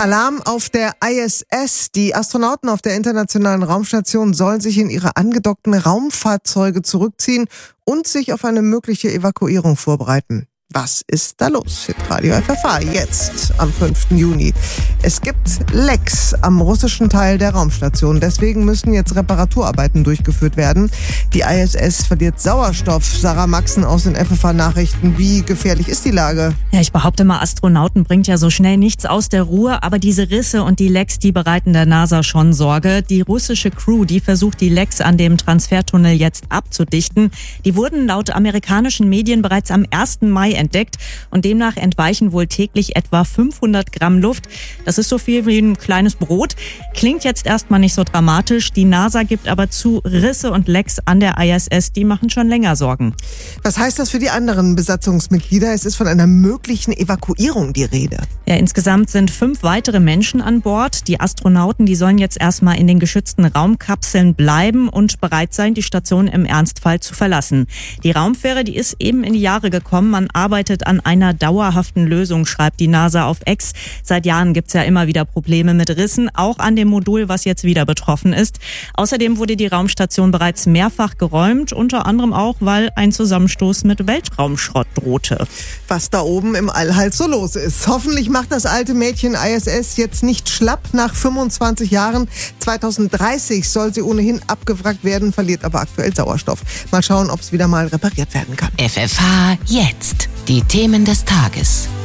Alarm auf der ISS. Die Astronauten auf der Internationalen Raumstation sollen sich in ihre angedockten Raumfahrzeuge zurückziehen und sich auf eine mögliche Evakuierung vorbereiten. Was ist da los? Hitradio FFH jetzt am 5. Juni. Es gibt Lecks am russischen Teil der Raumstation. Deswegen müssen jetzt Reparaturarbeiten durchgeführt werden. Die ISS verliert Sauerstoff. Sarah Maxen aus den FFH-Nachrichten. Wie gefährlich ist die Lage? Ja, ich behaupte mal, Astronauten bringt ja so schnell nichts aus der Ruhe. Aber diese Risse und die Lecks, die bereiten der NASA schon Sorge. Die russische Crew, die versucht, die Lecks an dem Transfertunnel jetzt abzudichten. Die wurden laut amerikanischen Medien bereits am 1. Mai entdeckt und demnach entweichen wohl täglich etwa 500 Gramm Luft. Das ist so viel wie ein kleines Brot. Klingt jetzt erstmal nicht so dramatisch. Die NASA gibt aber zu, Risse und Lecks an der ISS, die machen schon länger Sorgen. Was heißt das für die anderen Besatzungsmitglieder? Es ist von einer möglichen Evakuierung die Rede. Ja, insgesamt sind 5 weitere Menschen an Bord. Die Astronauten, die sollen jetzt erstmal in den geschützten Raumkapseln bleiben und bereit sein, die Station im Ernstfall zu verlassen. Die Raumfähre, die ist eben in die Jahre gekommen. Man arbeitet an einer dauerhaften Lösung, schreibt die NASA auf X. Seit Jahren gibt's ja immer wieder Probleme mit Rissen, auch an dem Modul, was jetzt wieder betroffen ist. Außerdem wurde die Raumstation bereits mehrfach geräumt, unter anderem auch, weil ein Zusammenstoß mit Weltraumschrott drohte. Was da oben im All halt so los ist. Hoffentlich macht das alte Mädchen ISS jetzt nicht schlapp nach 25 Jahren. 2030 soll sie ohnehin abgewrackt werden, verliert aber aktuell Sauerstoff. Mal schauen, ob es wieder mal repariert werden kann. FFH jetzt. Die Themen des Tages.